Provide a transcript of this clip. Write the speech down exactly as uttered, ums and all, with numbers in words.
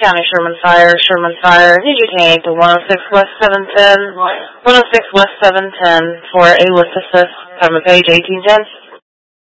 County Sherman Fire, Sherman Fire. Need you to to one oh six West seven ten, one oh six West seven ten for a lift assist. Time of page eighteen ten.